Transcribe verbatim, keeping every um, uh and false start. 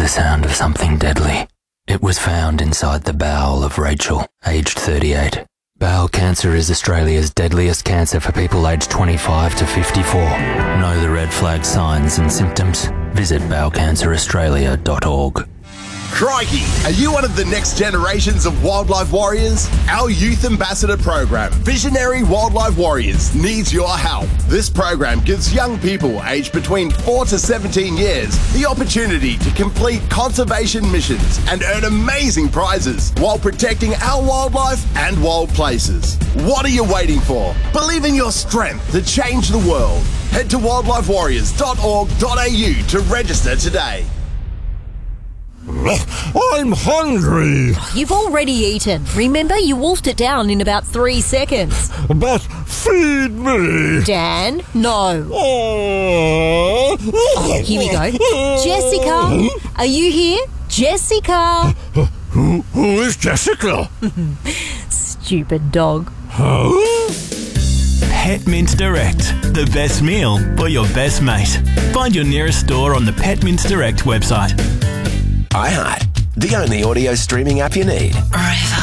the sound of something deadly. It was found inside the bowel of Rachel, aged thirty-eight. Bowel cancer is Australia's deadliest cancer for people aged twenty-five to fifty-four. Know the red flag signs and symptoms? Visit bowel cancer australia dot org. Crikey! Are you one of the next generations of wildlife warriors? Our Youth Ambassador program, Visionary Wildlife Warriors, needs your help. This program gives young people aged between four to seventeen years the opportunity to complete conservation missions and earn amazing prizes while protecting our wildlife and wild places. What are you waiting for? Believe in your strength to change the world. Head to wildlife warriors dot org dot a u to register today. I'm hungry. You've already eaten. Remember, you wolfed it down in about three seconds. But feed me. Dan, no. Oh. Oh, here we go. Jessica, are you here? Jessica. Who, who is Jessica? Stupid dog. Huh? Pet Mint Direct, the best meal for your best mate. Find your nearest store on the Pet Mint Direct website. iHeart, the only audio streaming app you need. River.